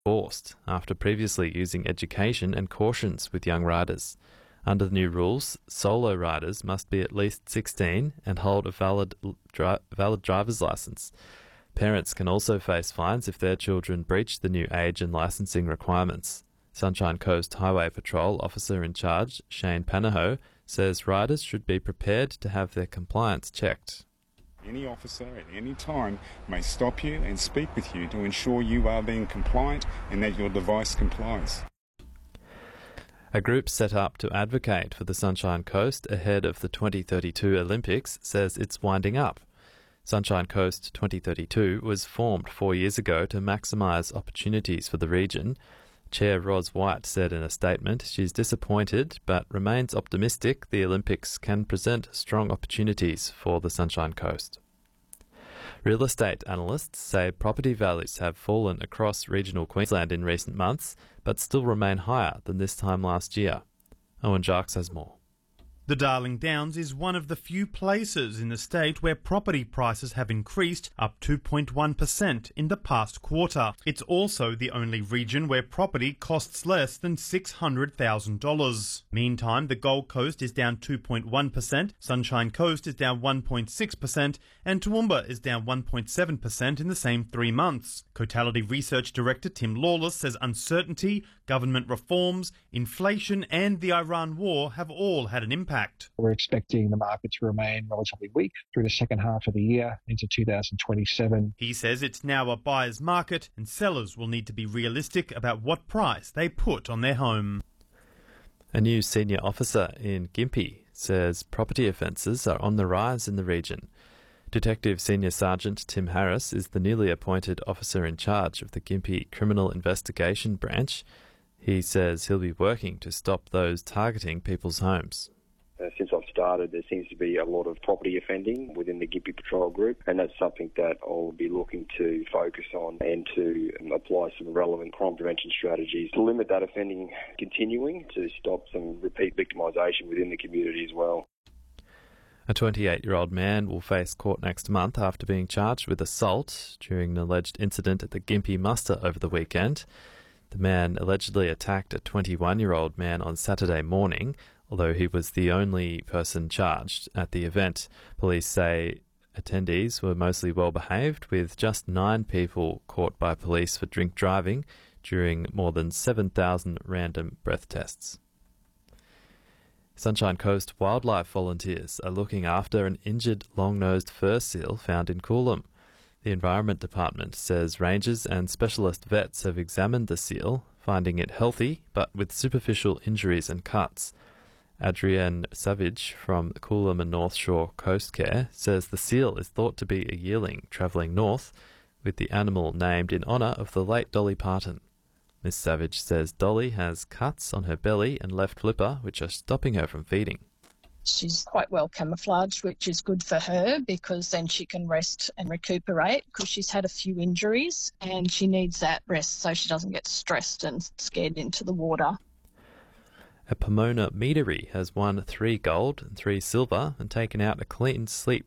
forced after previously using education and cautions with young riders. Under the new rules, solo riders must be at least 16 and hold a valid driver's licence. Parents can also face fines if their children breach the new age and licensing requirements. Sunshine Coast Highway Patrol Officer in Charge, Shane Panaho, says riders should be prepared to have their compliance checked. Any officer at any time may stop you and speak with you to ensure you are being compliant and that your device complies. A group set up to advocate for the Sunshine Coast ahead of the 2032 Olympics says it's winding up. Sunshine Coast 2032 was formed 4 years ago to maximise opportunities for the region. Chair Ros White said in a statement she's disappointed but remains optimistic the Olympics can present strong opportunities for the Sunshine Coast. Real estate analysts say property values have fallen across regional Queensland in recent months, but still remain higher than this time last year. Owen Jarks has more. The Darling Downs is one of the few places in the state where property prices have increased up 2.1% in the past quarter. It's also the only region where property costs less than $600,000. Meantime, the Gold Coast is down 2.1%, Sunshine Coast is down 1.6%, and Toowoomba is down 1.7% in the same 3 months. Cotality Research Director Tim Lawless says uncertainty, government reforms, inflation and the Iran war have all had an impact. We're expecting the market to remain relatively weak through the second half of the year into 2027. He says it's now a buyer's market and sellers will need to be realistic about what price they put on their home. A new senior officer in Gympie says property offences are on the rise in the region. Detective Senior Sergeant Tim Harris is the newly appointed officer in charge of the Gympie Criminal Investigation Branch. He says he'll be working to stop those targeting people's homes. Since I've started, there seems to be a lot of property offending within the Gympie Patrol Group, and that's something that I'll be looking to focus on and to apply some relevant crime prevention strategies to limit that offending continuing, to stop some repeat victimisation within the community as well. A 28-year-old man will face court next month after being charged with assault during an alleged incident at the Gympie muster over the weekend. The man allegedly attacked a 21-year-old man on Saturday morning, although he was the only person charged at the event. Police say attendees were mostly well behaved, with just 9 people caught by police for drink driving during more than 7,000 random breath tests. Sunshine Coast wildlife volunteers are looking after an injured long-nosed fur seal found in Coolum. The Environment Department says rangers and specialist vets have examined the seal, finding it healthy but with superficial injuries and cuts. Adrienne Savage from Coolum and North Shore Coast Care says the seal is thought to be a yearling travelling north, with the animal named in honour of the late Dolly Parton. Miss Savage says Dolly has cuts on her belly and left flipper which are stopping her from feeding. She's quite well camouflaged, which is good for her because then she can rest and recuperate because she's had a few injuries and she needs that rest so she doesn't get stressed and scared into the water. A Pomona meadery has won 3 gold and 3 silver and taken out a clean sweep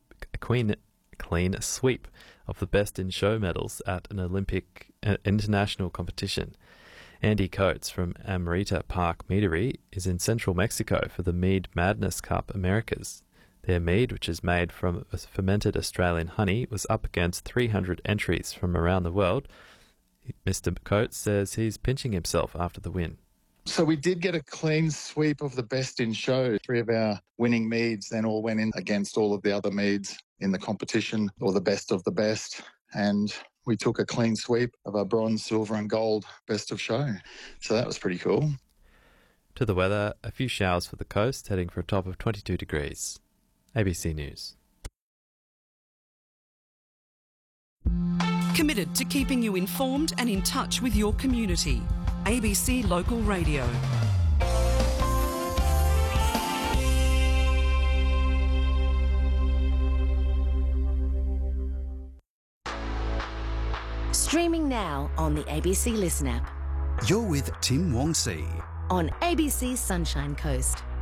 of the best in show medals at an Olympic international competition. Andy Coates from Amrita Park Meadery is in central Mexico for the Mead Madness Cup Americas. Their mead, which is made from fermented Australian honey, was up against 300 entries from around the world. Mr. Coates says he's pinching himself after the win. So we did get a clean sweep of the best in show. 3 of our winning meads then all went in against all of the other meads in the competition, or the best of the best. And we took a clean sweep of our bronze, silver and gold best of show. So that was pretty cool. To the weather, a few showers for the coast, heading for a top of 22 degrees. ABC News. Committed to keeping you informed and in touch with your community. ABC Local Radio. Streaming now on the ABC Listen app. You're with Tim Wong-See on ABC Sunshine Coast.